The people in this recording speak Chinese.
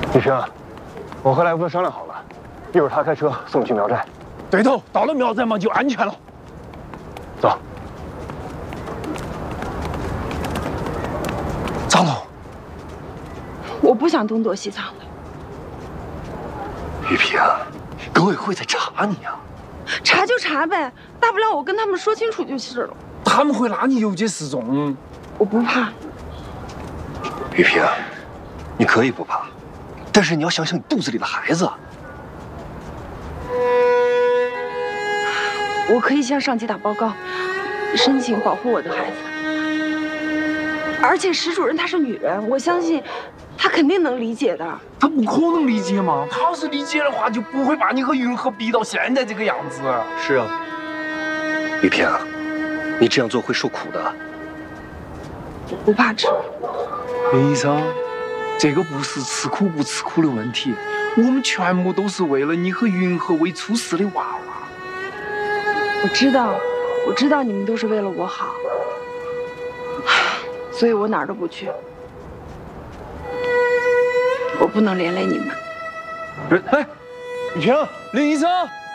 雨平，我和来福商量好了，一会儿他开车送你去苗寨。 对头，到了苗寨嘛就安全了。 走。 张总， 我不想东躲西藏的。 雨平，革委会在查你啊。 查就查呗，大不了我跟他们说清楚就是了。 他们会拉你有节示众。 我不怕。 雨平，你可以不怕，但是你要想想你肚子里的孩子。 我可以向上级打报告，申请保护我的孩子。而且石主任她是女人，我相信她肯定能理解的。 他不可能理解嘛，他要是理解的话，就不会把你和云禾逼到现在这个样子。 是啊，雨平，你这样做会受苦的。 我不怕吃。 林医生，这个不是吃苦不吃苦的问题，我们全部都是为了你和云禾未出世的娃娃。 我知道你们都是为了我好，所以我哪儿都不去。我不能连累你们。 哎，雨平，林医生。